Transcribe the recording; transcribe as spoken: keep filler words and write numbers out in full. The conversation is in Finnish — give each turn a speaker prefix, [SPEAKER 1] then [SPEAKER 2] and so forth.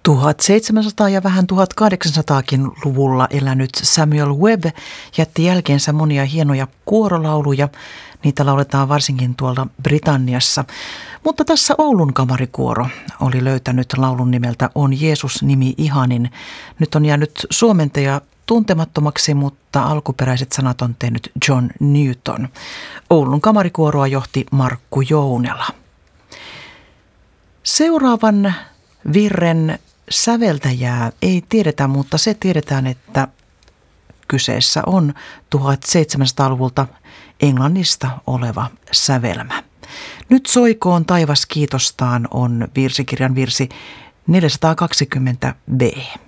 [SPEAKER 1] tuhatseitsemänsataa- ja vähän tuhatkahdeksansataakin-luvulla elänyt Samuel Webb jätti jälkeensä monia hienoja kuorolauluja. Niitä lauletaan varsinkin tuolta Britanniassa. Mutta tässä Oulun kamarikuoro oli löytänyt laulun nimeltä On Jeesus nimi ihanin. Nyt on jäänyt suomentaja tuntemattomaksi, mutta alkuperäiset sanat on tehnyt John Newton. Oulun kamarikuoroa johti Markku Jounela. Seuraavan virren säveltäjää ei tiedetä, mutta se tiedetään, että kyseessä on tuhatseitsemänsataaluvulta Englannista oleva sävelmä. Nyt soikoon taivas kiitostaan on virsikirjan virsi neljäsataakaksikymmentä b.